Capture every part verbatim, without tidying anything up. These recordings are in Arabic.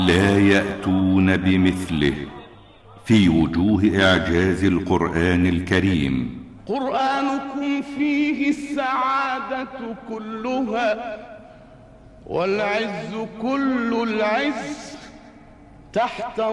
لا يأتون بمثله في وجوه إعجاز القرآن الكريم. قرآنكم فيه السعادة كلها والعز كل العز تحت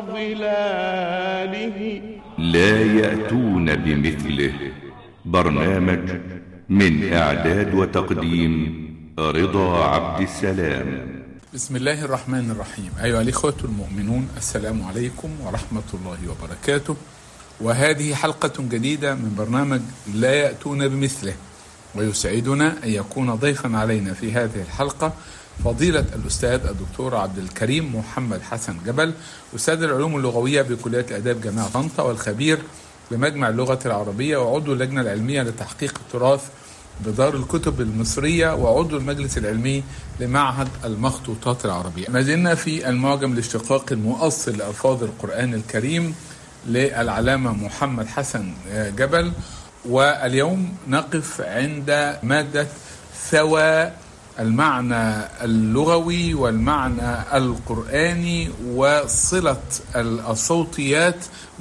ظلاله. لا يأتون بمثله. برنامج من إعداد وتقديم رضا عبد السلام. بسم الله الرحمن الرحيم. أيها الإخوة المؤمنون، السلام عليكم ورحمة الله وبركاته. وهذه حلقة جديدة من برنامج لا يأتون بمثله، ويسعدنا أن يكون ضيفا علينا في هذه الحلقة فضيلة الأستاذ الدكتور عبد الكريم محمد حسن جبل، أستاذ العلوم اللغوية بكلية الآداب جامعة طنطا، والخبير بمجمع اللغة العربية، وعضو اللجنة العلمية لتحقيق التراث بدار الكتب المصرية، وعضو المجلس العلمي لمعهد المخطوطات العربية. ما زلنا في المعجم الاشتقاقي المؤصل لألفاظ القرآن الكريم للعلامة محمد حسن جبل، واليوم نقف عند مادة ثوى، المعنى اللغوي والمعنى القرآني وصلة الصوتيات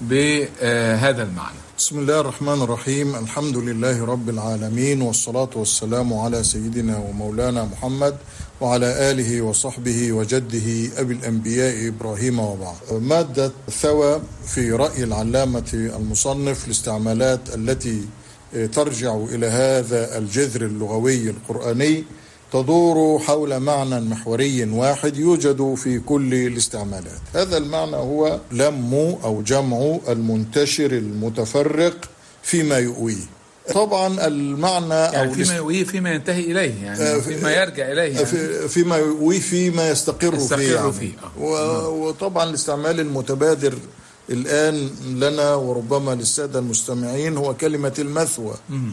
بهذا المعنى. بسم الله الرحمن الرحيم. الحمد لله رب العالمين، والصلاة والسلام على سيدنا ومولانا محمد وعلى آله وصحبه وجده أبي الأنبياء إبراهيم وبعد. مادة ثوى في رأي العلامة المصنف الاستعمالات التي ترجع إلى هذا الجذر اللغوي القرآني تدور حول معنى محوري واحد يوجد في كل الاستعمالات. هذا المعنى هو لم أو جمع المنتشر المتفرق فيما يؤويه. طبعا المعنى يعني أو فيما يؤويه فيما ينتهي إليه، يعني فيما يرجع إليه، يعني فيما يؤويه فيما يستقر, يستقر فيه, يعني. فيه. وطبعا الاستعمال المتبادر الآن لنا وربما للسادة المستمعين هو كلمة المثوى،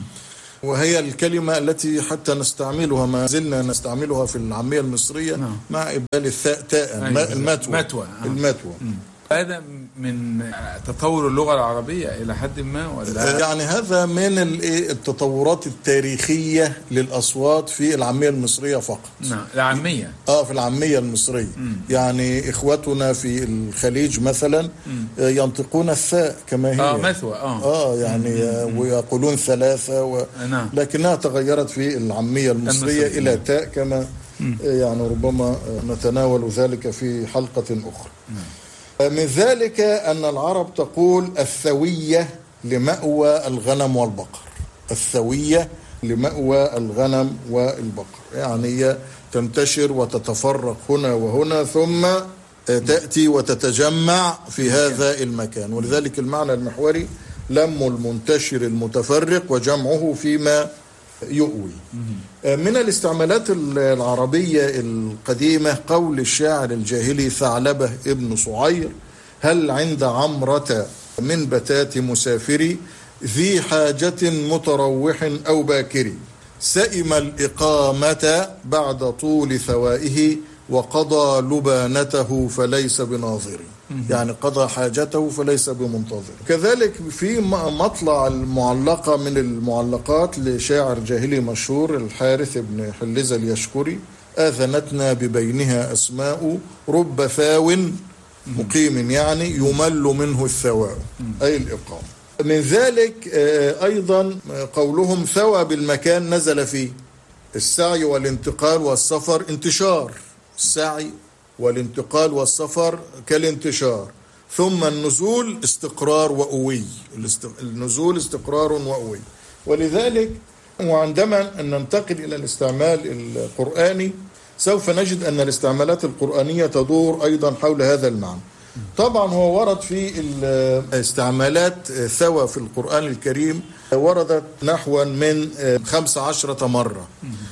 وهي الكلمة التي حتى نستعملها ما زلنا نستعملها في العامية المصرية نعم. مع إبدال الثاء تاء. أيوة. المتوى متوى. المتوى. هذا من تطور اللغة العربية إلى حد ما ولا؟ يعني هذا من التطورات التاريخية للأصوات في العامية المصرية فقط. نعم، العامية. آه في العامية المصرية. مم. يعني إخوتنا في الخليج مثلا مم. ينطقون الثاء كما هي. آه مثوى. آه. آه يعني مم. ويقولون ثلاثة و... نعم. لكنها تغيرت في العامية المصرية المصري. إلى تاء كما مم. يعني ربما نتناول ذلك في حلقة أخرى. نعم. من ذلك أن العرب تقول الثوية لمأوى الغنم والبقر. الثوية لمأوى الغنم والبقر، يعني هي تنتشر وتتفرق هنا وهنا ثم تأتي وتتجمع في هذا المكان، ولذلك المعنى المحوري لم المنتشر المتفرق وجمعه فيما يؤوي. من الاستعمالات العربية القديمة قول الشاعر الجاهلي ثعلبة ابن صعير: هل عند عمرة من بتات مسافري ذي حاجة متروح أو باكري سئم الإقامة بعد طول ثوائه وقضى لبانته فليس بناظر. يعني قضى حاجته فليس بمنتظر. كذلك في مطلع المعلقة من المعلقات لشاعر جاهلي مشهور الحارث بن حلزة اليشكري: آذنتنا ببينها أسماء رب ثاو مقيم، يعني يمل منه الثواء أي الإقامة. من ذلك أيضا قولهم ثوى بالمكان نزل فيه. السعي والانتقال والسفر انتشار، السعي والانتقال والسفر كالانتشار، ثم النزول استقرار وأوي، النزول استقرار وأوي. ولذلك وعندما ننتقل إلى الاستعمال القرآني سوف نجد أن الاستعمالات القرآنية تدور أيضا حول هذا المعنى. طبعا هو ورد في الاستعمالات ثوى في القرآن الكريم وردت نحو من خمس عشرة مرة.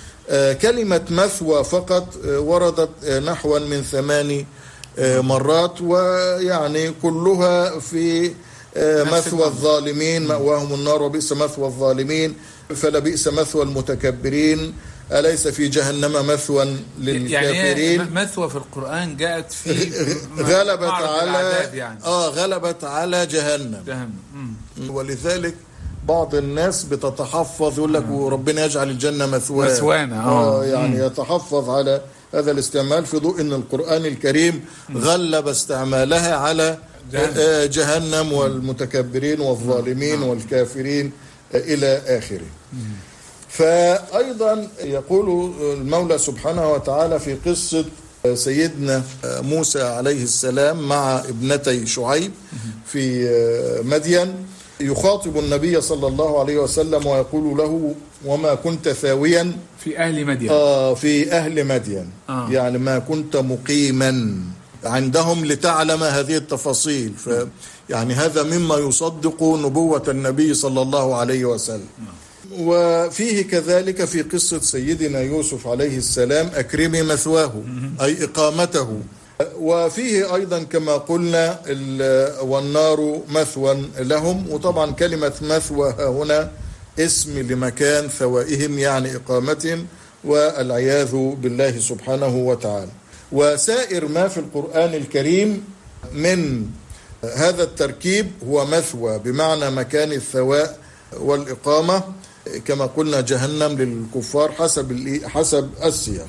كلمة مثوى فقط وردت نحو من ثماني مرات، ويعني كلها في مثوى الظالمين مأواهم النار وبئس مثوى الظالمين فلبئس مثوى المتكبرين أليس في جهنم مثوى للكافرين. يعني مثوى في القرآن جاءت في غلبت على يعني. آه غلبت على جهنم, جهنم. ولذلك بعض الناس بتتحفظ يقول لك وربنا يجعل الجنة مثوانا مثوانا آه يعني مم. يتحفظ على هذا الاستعمال في ضوء أن القرآن الكريم غلب استعمالها على جهنم, جهنم والمتكبرين والظالمين والكافرين إلى آخره. فأيضا يقول المولى سبحانه وتعالى في قصة سيدنا موسى عليه السلام مع ابنتي شعيب في مدين، يخاطب النبي صلى الله عليه وسلم ويقول له: وما كنت ثاويا في أهل مدين. آه في أهل مدين آه. يعني ما كنت مقيما عندهم لتعلم هذه التفاصيل. ف يعني هذا مما يصدق نبوة النبي صلى الله عليه وسلم. وفيه كذلك في قصة سيدنا يوسف عليه السلام: أكرمي مثواه أي إقامته. وفيه أيضا كما قلنا: والنار مثوى لهم. وطبعا كلمة مثوى هنا اسم لمكان ثوائهم يعني إقامتهم، والعياذ بالله سبحانه وتعالى. وسائر ما في القرآن الكريم من هذا التركيب هو مثوى بمعنى مكان الثواء والإقامة، كما قلنا جهنم للكفار حسب حسب السياق.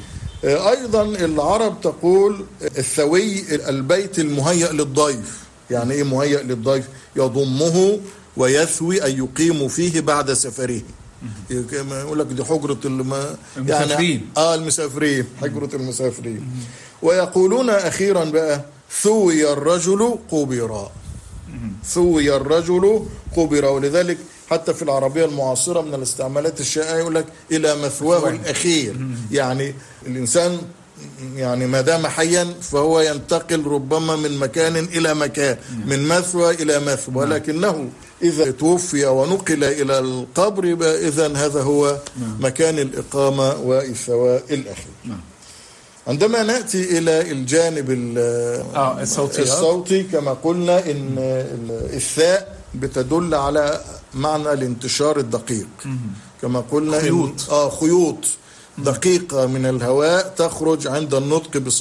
أيضا العرب تقول الثوي البيت المهيأ للضيف. يعني إيه مهيأ للضيف؟ يضمه ويثوي أن يقيم فيه بعد سفره. يقول لك دي حجرة المسافرين. يعني آه المسافرين، حجرة المسافرين. ويقولون أخيرا بقى: ثوي الرجل قبرا. ثوي الرجل قبرا. ولذلك حتى في العربية المعاصرة من الاستعمالات الشائعة يقول لك إلى مثواه الأخير. يعني الإنسان يعني ما دام حيا فهو ينتقل ربما من مكان إلى مكان، من مثوى إلى مثوى، لكنه إذا توفي ونقل إلى القبر إذن هذا هو مكان الإقامة والثواء الأخير. عندما نأتي إلى الجانب الصوتي, الصوتي كما قلنا إن الثاء بتدل على معنى الانتشار الدقيق، كما قلنا خيوط, آه خيوط دقيقة من الهواء تخرج عند النطق